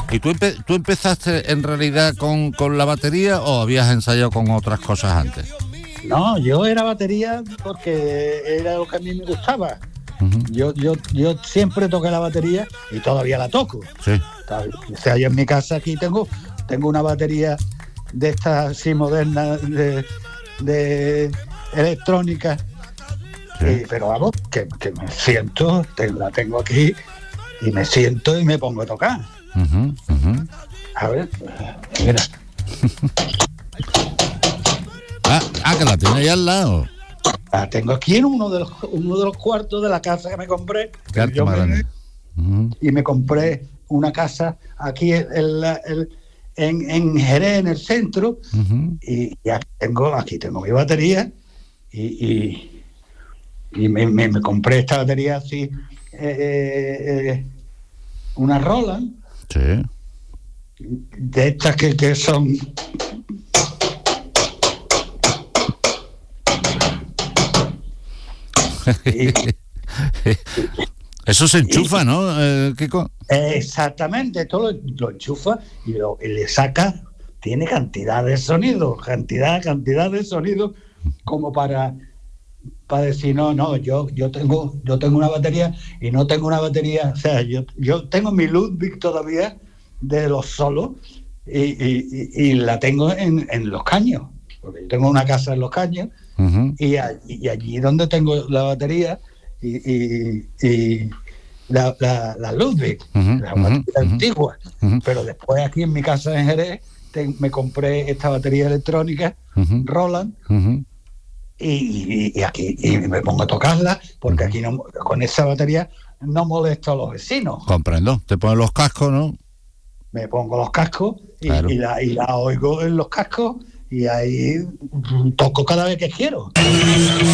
¿Y tú empezaste en realidad con la batería o habías ensayado con otras cosas antes? No, yo era batería porque era lo que a mí me gustaba. Uh-huh. Yo siempre toqué la batería y todavía la toco. Sí. O sea, yo en mi casa aquí tengo una batería de estas así modernas de electrónica. Sí. Pero vamos, que me siento, la tengo aquí y me siento y me pongo a tocar. Uh-huh, uh-huh. A ver, mira. Que la tiene ahí al lado. La tengo aquí en uno de los cuartos de la casa que me compré. Y me compré una casa aquí en Jerez, en el centro. Uh-huh. Y aquí tengo mi batería y me compré esta batería así, una Roland. Sí. De estas que son... Eso se enchufa, ¿no, Kiko? Exactamente, esto lo enchufa y le saca, tiene cantidad de sonido como para decir, no, yo tengo una batería y no tengo una batería, o sea, yo tengo mi Ludwig todavía de los solos y la tengo en Los Caños, porque yo tengo una casa en Los Caños. Uh-huh. Y allí donde tengo la batería y la Ludwig, uh-huh, la batería uh-huh, antigua, uh-huh. Pero después aquí en mi casa en Jerez me compré esta batería electrónica, uh-huh. Roland, uh-huh. y aquí me pongo a tocarla porque uh-huh. Aquí no, con esa batería no molesto a los vecinos. Comprendo, te pones los cascos, ¿no? Me pongo los cascos claro. y la oigo en los cascos y ahí toco cada vez que quiero.